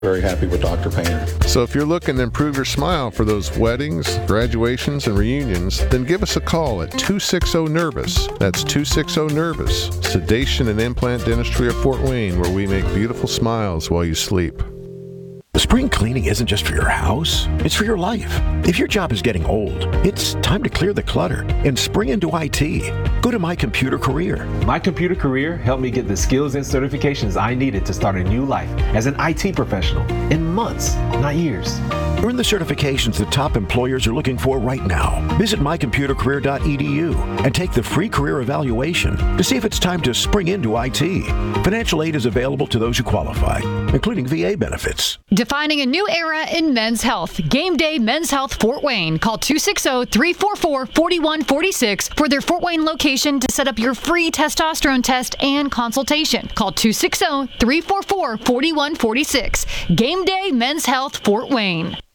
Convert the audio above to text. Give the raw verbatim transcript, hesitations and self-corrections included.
Very happy with Doctor Painter. So if you're looking to improve your smile for those weddings, graduations, and reunions, then give us a call at two six zero NERVOUS. That's two six zero NERVOUS. Sedation and Implant Dentistry of Fort Wayne, where we make beautiful smiles while you sleep. Spring cleaning isn't just for your house, it's for your life. If your job is getting old, it's time to clear the clutter and spring into I T. Go to My Computer Career. My Computer Career helped me get the skills and certifications I needed to start a new life as an I T professional in months, not years. Earn the certifications the top employers are looking for right now. Visit my computer career dot e d u and take the free career evaluation to see if it's time to spring into I T. Financial aid is available to those who qualify, including V A benefits. Defining a new era in men's health. Game Day Men's Health Fort Wayne. Call two six zero, three four four, four one four six for their Fort Wayne location to set up your free testosterone test and consultation. Call two six zero, three four four, four one four six. Game Day Men's Health Fort Wayne.